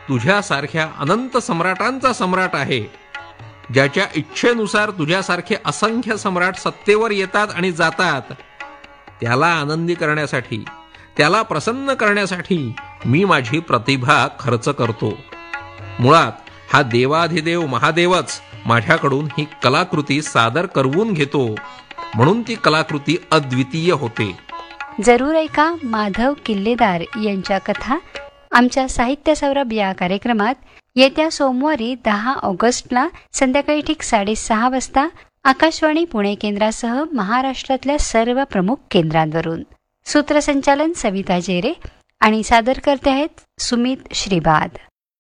तुझ्यासारख्या अनंत सम्राटांचा सम्राट आहे, ज्याच्या इच्छेनुसार तुझ्यासारखे असंख्य सम्राट सत्तेवर येतात आणि जातात, त्याला आनंदी करण्यासाठी, त्याला प्रसन्न करण्यासाठी मी माझी प्रतिभा खर्च करतो. मुळात हा देवाधिदेव महादेवच माझ्याकडून ही कलाकृती सादर करवून घेतो, म्हणून ती कलाकृती अद्वितीय होते. जरूर ऐका माधव किल्लेदार यांच्या कथा आमच्या साहित्य सौरभ या कार्यक्रमात येत्या सोमवारी 10 ऑगस्टला संध्याकाळी ठीक 6:30 वाजता आकाशवाणी पुणे केंद्रासह महाराष्ट्रातल्या सर्व प्रमुख केंद्रांवरून. सूत्रसंचालन सविता जेरे आणि सादरकर्ते आहेत सुमित श्रीबाद.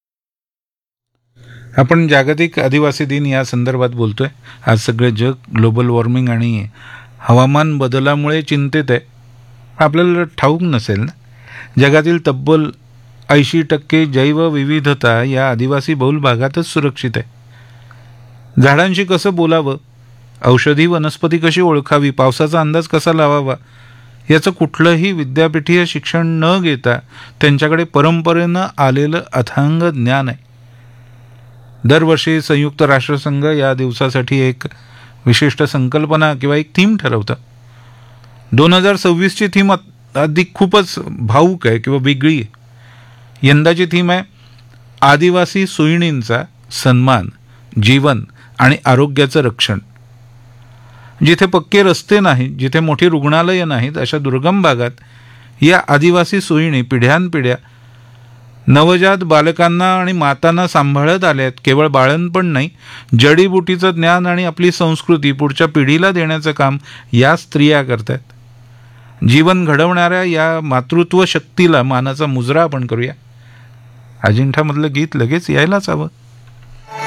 आपण जागतिक आदिवासी दिन या संदर्भात बोलतोय. आज सगळे जग ग्लोबल वॉर्मिंग आणि हवामान बदलामुळे चिंतेत आहे. आपल्याला ठाऊक नसेल ना, जगातील तब्बल 80% जैवविविधता या आदिवासी बहुल भागातच सुरक्षित आहे. झाडांशी कसं बोलावं, औषधी वनस्पती कशी ओळखावी, पावसाचा अंदाज कसा लावावा, याचं कुठलंही विद्यापीठीय शिक्षण न घेता त्यांच्याकडे परंपरेनं आलेलं अथांग ज्ञान आहे. दरवर्षी संयुक्त राष्ट्रसंघ या दिवसासाठी एक विशिष्ट संकल्पना किंवा एक थीम ठरवतं. 2026ची थीम अधिक खूपच भावूक आहे किंवा वेगळी आहे. यंदाची थीम आहे आदिवासी सोयीणींचा सन्मान, जीवन आणि आरोग्याचं रक्षण. जिथे पक्के रस्ते नाहीत, जिथे मोठी रुग्णालयं नाहीत, अशा दुर्गम भागात या आदिवासी सोयीणी पिढ्यानपिढ्या नवजात बालकांना आणि मातांना सांभाळत आल्यात. केवळ बाळंतपण नाही, जडीबुटीचं ज्ञान आणि आपली संस्कृती पुढच्या पिढीला देण्याचं काम या स्त्रिया करतात. जीवन घडवणाऱ्या या मातृत्व शक्तीला मानाचा मुजरा आपण करूया. अजिंठामधलं गीत लगेच यायलाच हवं.